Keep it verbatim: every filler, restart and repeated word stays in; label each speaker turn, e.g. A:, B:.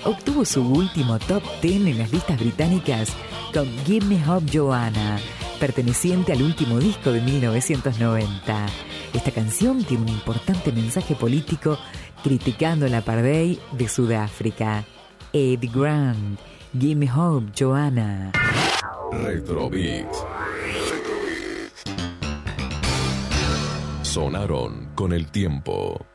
A: obtuvo su último top diez en las listas británicas con Give Me Hope Joanna, perteneciente al último disco de mil novecientos noventa. Esta canción tiene un importante mensaje político criticando el apartheid de Sudáfrica. Ed Grant, Give Me Hope Joanna.
B: Retrobeat. Sonaron con el tiempo.